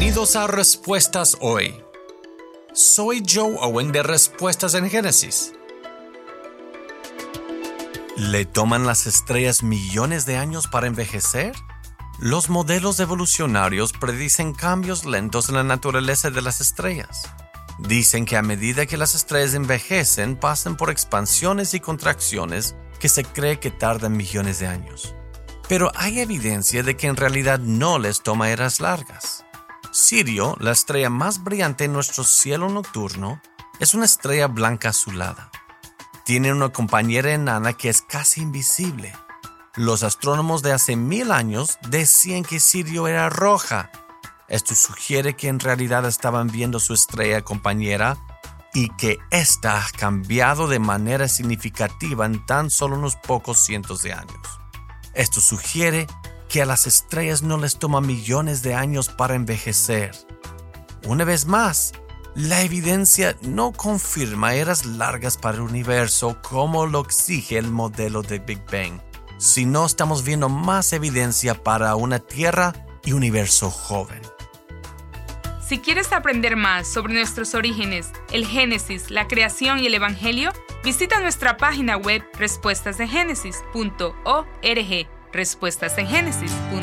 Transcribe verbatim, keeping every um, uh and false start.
Bienvenidos a Respuestas Hoy. Soy Joe Owen de Respuestas en Génesis. ¿Le toman las estrellas millones de años para envejecer? Los modelos evolucionarios predicen cambios lentos en la naturaleza de las estrellas. Dicen que a medida que las estrellas envejecen, pasan por expansiones y contracciones que se cree que tardan millones de años. Pero hay evidencia de que en realidad no les toma eras largas. Sirio, la estrella más brillante en nuestro cielo nocturno, es una estrella blanca azulada. Tiene una compañera enana que es casi invisible. Los astrónomos de hace mil años decían que Sirio era roja. Esto sugiere que en realidad estaban viendo su estrella compañera y que ésta ha cambiado de manera significativa en tan solo unos pocos cientos de años. Esto sugiere que a las estrellas no les toma millones de años para envejecer. Una vez más, la evidencia no confirma eras largas para el universo como lo exige el modelo de Big Bang, sino estamos viendo más evidencia para una Tierra y universo joven. Si quieres aprender más sobre nuestros orígenes, el Génesis, la creación y el Evangelio, visita nuestra página web respuestas en génesis punto org. Respuestas en Génesis.